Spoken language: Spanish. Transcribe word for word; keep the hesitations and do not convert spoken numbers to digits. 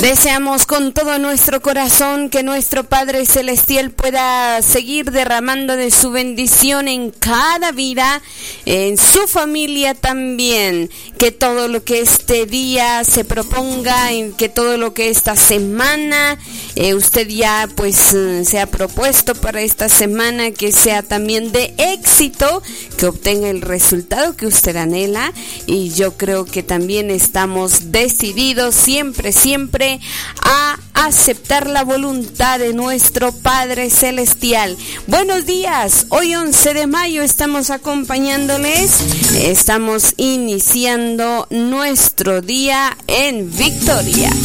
Deseamos con todo nuestro corazón que nuestro Padre Celestial pueda seguir derramando de su bendición en cada vida, en su familia también, que todo lo que este día se proponga, en que todo lo que esta semana eh, usted ya pues eh, se ha propuesto para esta semana, que sea también de éxito, que obtenga el resultado que usted anhela. Y yo creo que también estamos decididos siempre, siempre a aceptar la voluntad de nuestro Padre Celestial. Buenos días, hoy once de mayo estamos acompañándoles, estamos iniciando nuestro día en victoria.